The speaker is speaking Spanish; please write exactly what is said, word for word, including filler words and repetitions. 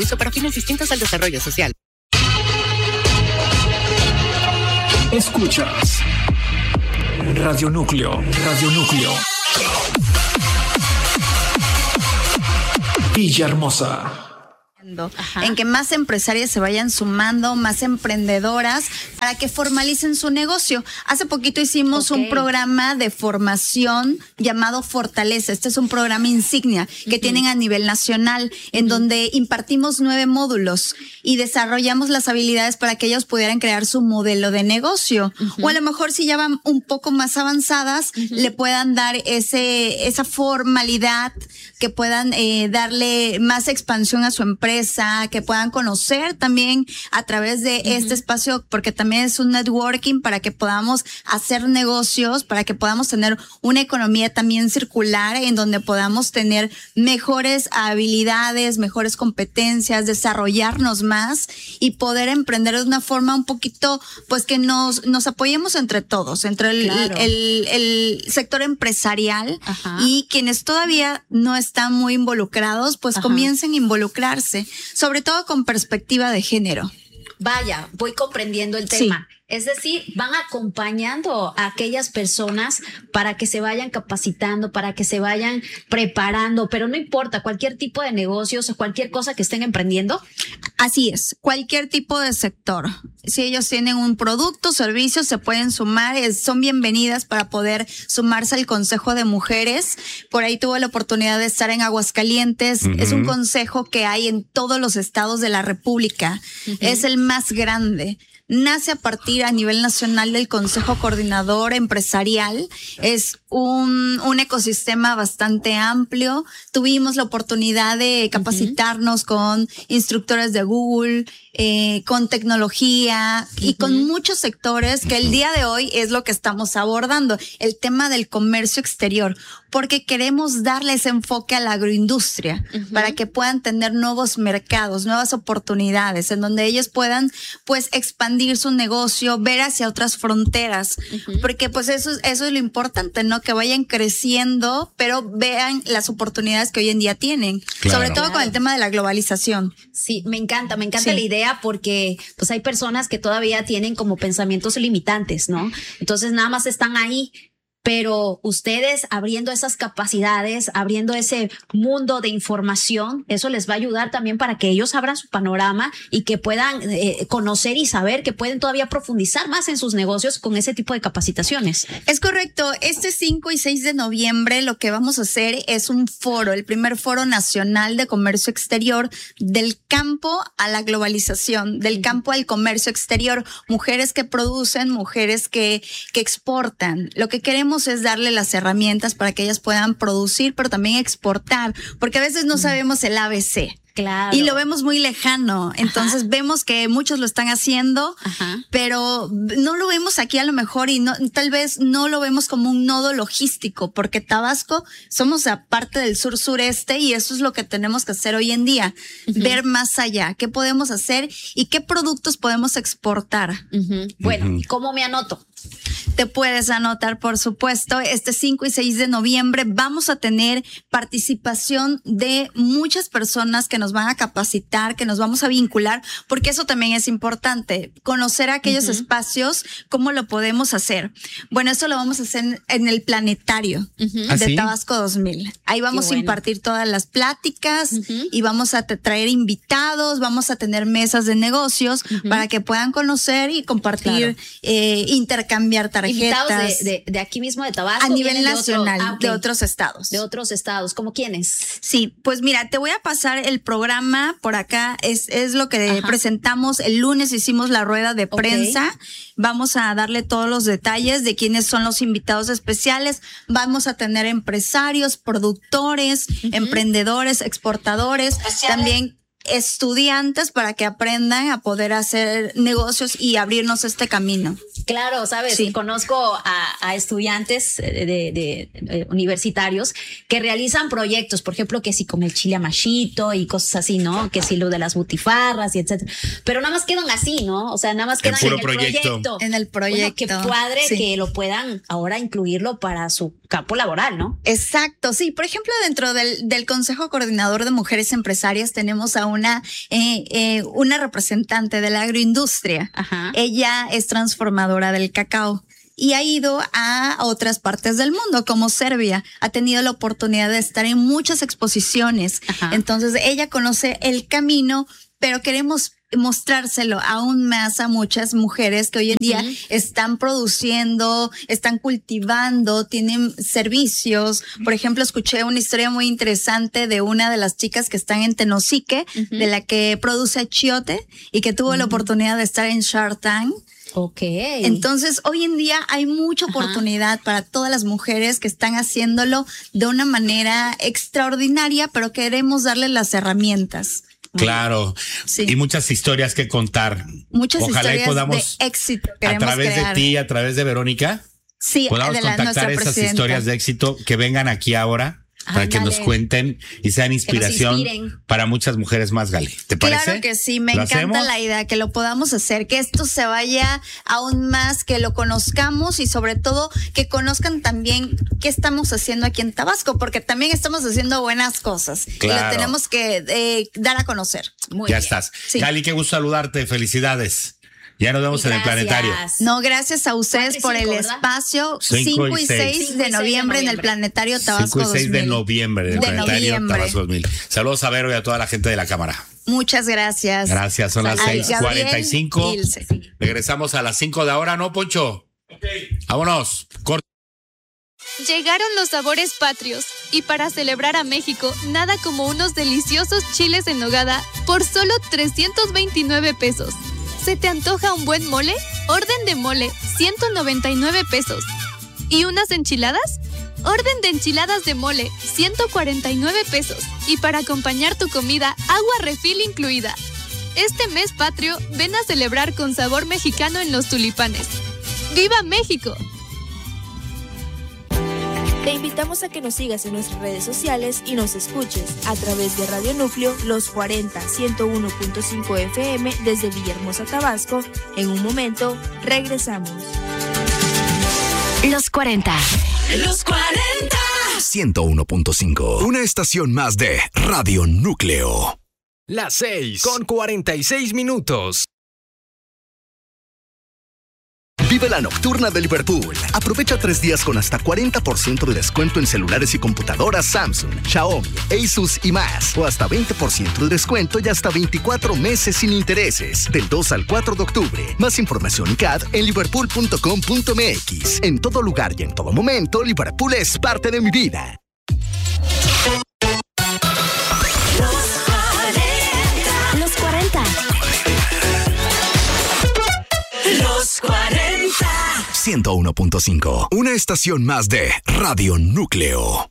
Uso para fines distintos al desarrollo social. Escuchas Radio Núcleo, Radio Núcleo. Villahermosa. Ajá. En que más empresarias se vayan sumando, más emprendedoras, para que formalicen su negocio. Hace poquito hicimos okay. un programa de formación llamado Fortaleza. Este es un programa insignia que uh-huh. tienen a nivel nacional, en uh-huh. donde impartimos nueve módulos y desarrollamos las habilidades para que ellos pudieran crear su modelo de negocio. Uh-huh. O a lo mejor si ya van un poco más avanzadas, uh-huh. le puedan dar ese esa formalidad, que puedan eh, darle más expansión a su empresa, que puedan conocer también a través de uh-huh. este espacio, porque también es un networking para que podamos hacer negocios, para que podamos tener una economía también circular en donde podamos tener mejores habilidades, mejores competencias, desarrollarnos más y poder emprender de una forma un poquito, pues que nos nos apoyemos entre todos, entre el, claro. el, el, el sector empresarial Ajá. y quienes todavía no están muy involucrados, pues Ajá. comiencen a involucrarse, sobre todo con perspectiva de género. Vaya, voy comprendiendo el tema. Sí. Es decir, van acompañando a aquellas personas para que se vayan capacitando, para que se vayan preparando, pero no importa, cualquier tipo de negocios o cualquier cosa que estén emprendiendo. Así es, cualquier tipo de sector. Si ellos tienen un producto, servicio, se pueden sumar, es, son bienvenidas para poder sumarse al Consejo de Mujeres. Por ahí tuve la oportunidad de estar en Aguascalientes. Uh-huh. Es un consejo que hay en todos los estados de la República. Uh-huh. Es el más grande. Nace a partir a nivel nacional del Consejo Coordinador Empresarial. Es un, un ecosistema bastante amplio. Tuvimos la oportunidad de capacitarnos uh-huh. con instructores de Google, eh, con tecnología uh-huh. y con muchos sectores que el día de hoy es lo que estamos abordando, el tema del comercio exterior, porque queremos darle ese enfoque a la agroindustria uh-huh. para que puedan tener nuevos mercados, nuevas oportunidades en donde ellos puedan pues expandir su negocio, ver hacia otras fronteras, uh-huh. porque pues eso, eso es lo importante, ¿no? Que vayan creciendo, pero vean las oportunidades que hoy en día tienen, claro. sobre todo claro. con el tema de la globalización. Sí, me encanta, me encanta sí. la idea porque pues hay personas que todavía tienen como pensamientos limitantes, ¿no? Entonces nada más están ahí. Pero ustedes abriendo esas capacidades, abriendo ese mundo de información, eso les va a ayudar también para que ellos abran su panorama y que puedan eh, conocer y saber que pueden todavía profundizar más en sus negocios con ese tipo de capacitaciones. Es correcto. Este cinco y seis de noviembre lo que vamos a hacer es un foro, el primer foro nacional de comercio exterior, del campo a la globalización, del uh-huh. campo al comercio exterior. Mujeres que producen, mujeres que, que exportan. Lo que queremos es darle las herramientas para que ellas puedan producir, pero también exportar, porque a veces no sabemos el A B C. Claro. Y lo vemos muy lejano. Entonces Ajá. vemos que muchos lo están haciendo, Ajá. pero no lo vemos aquí a lo mejor y no, tal vez no lo vemos como un nodo logístico, porque Tabasco somos aparte del sur sureste y eso es lo que tenemos que hacer hoy en día. Uh-huh. Ver más allá, qué podemos hacer y qué productos podemos exportar. Uh-huh. Bueno, uh-huh. ¿cómo me anoto? Te puedes anotar, por supuesto. Este cinco y seis de noviembre vamos a tener participación de muchas personas que nos van a capacitar, que nos vamos a vincular, porque eso también es importante, conocer aquellos uh-huh. espacios, cómo lo podemos hacer. Bueno, eso lo vamos a hacer en el planetario uh-huh. de ¿Ah, Tabasco sí? dos mil. Ahí vamos bueno. a impartir todas las pláticas uh-huh. y vamos a traer invitados, vamos a tener mesas de negocios uh-huh. para que puedan conocer y compartir, claro. eh, intercambiar tarjetas. Invitados de, de, de aquí mismo de Tabasco. A nivel nacional, de, otro, ah, okay. de otros estados. De otros estados, ¿como quiénes? Sí, pues mira, te voy a pasar el programa por acá, es, es lo que Ajá. presentamos el lunes, hicimos la rueda de prensa, okay. vamos a darle todos los detalles de quiénes son los invitados especiales, vamos a tener empresarios, productores, uh-huh. emprendedores, exportadores, especiales. También estudiantes para que aprendan a poder hacer negocios y abrirnos este camino. Claro, sabes, sí. conozco a, a estudiantes de, de, de universitarios que realizan proyectos, por ejemplo, que si con el chile amachito y cosas así, ¿no? Que si lo de las butifarras y etcétera. Pero nada más quedan así, ¿no? O sea, nada más quedan el en el proyecto. proyecto. En el proyecto. Bueno, qué padre sí. que lo puedan ahora incluirlo para su campo laboral, ¿no? Exacto, sí. Por ejemplo, dentro del, del Consejo Coordinador de Mujeres Empresarias tenemos a una, eh, eh, una representante de la agroindustria. Ajá. Ella es transformadora del cacao y ha ido a otras partes del mundo, como Serbia. Ha tenido la oportunidad de estar en muchas exposiciones. Ajá. Entonces, ella conoce el camino, pero queremos mostrárselo aún más a muchas mujeres que hoy en día uh-huh. están produciendo, están cultivando, tienen servicios. Por ejemplo, escuché una historia muy interesante de una de las chicas que están en Tenosique, uh-huh. de la que produce achiote y que tuvo uh-huh. la oportunidad de estar en Shark Tank. Okay. Entonces, hoy en día hay mucha oportunidad Ajá. para todas las mujeres que están haciéndolo de una manera extraordinaria, pero queremos darles las herramientas. Claro, sí. y muchas historias que contar. Muchas Ojalá historias y podamos, de éxito a través crear. de ti, a través de Verónica, sí, podamos de la, contactar esas presidenta. historias de éxito que vengan aquí ahora. Para Ándale. que nos cuenten y sean inspiración para muchas mujeres más, Gali. ¿Te parece? Claro que sí, me ¿Lo encanta hacemos? la idea, que lo podamos hacer, que esto se vaya aún más, que lo conozcamos y sobre todo que conozcan también qué estamos haciendo aquí en Tabasco, porque también estamos haciendo buenas cosas Claro. y lo tenemos que eh, dar a conocer. Muy ya bien. estás. Sí. Gali, qué gusto saludarte. Felicidades. Ya nos vemos Y en el gracias. planetario. No, gracias a ustedes Cuatro y por cinco, el ¿verdad? espacio Cinco cinco y y seis. seis de noviembre en el Planetario Tabasco cinco y seis de dos mil. noviembre en el De planetario noviembre. Tabasco dos mil. Saludos a Vero y a toda la gente de la cámara. Muchas gracias. Gracias, son las Ay, seis cuarenta y cinco. Gabriel Ilse. Regresamos a las cinco de ahora, ¿no, Poncho? Okay. Vámonos. Corta. Llegaron los sabores patrios y para celebrar a México, nada como unos deliciosos chiles en nogada por solo trescientos veintinueve pesos. ¿Se te antoja un buen mole? Orden de mole, ciento noventa y nueve pesos. ¿Y unas enchiladas? Orden de enchiladas de mole, ciento cuarenta y nueve pesos. Y para acompañar tu comida, agua refil incluida. Este mes patrio, ven a celebrar con sabor mexicano en Los Tulipanes. ¡Viva México! Te invitamos a que nos sigas en nuestras redes sociales y nos escuches a través de Radio Núcleo Los cuarenta, ciento uno punto cinco F M desde Villahermosa, Tabasco. En un momento, regresamos. Los cuarenta. Los cuarenta. ciento uno punto cinco. Una estación más de Radio Núcleo. Las seis con cuarenta y seis minutos. Vive la nocturna de Liverpool. Aprovecha tres días con hasta cuarenta por ciento de descuento en celulares y computadoras Samsung, Xiaomi, Asus y más. O hasta veinte por ciento de descuento y hasta veinticuatro meses sin intereses. Del dos al cuatro de octubre. Más información y C A D en liverpool punto com punto m x. En todo lugar y en todo momento, Liverpool es parte de mi vida. Los cuarenta. Los cuarenta. ciento uno punto cinco. Una estación más de Radio Núcleo.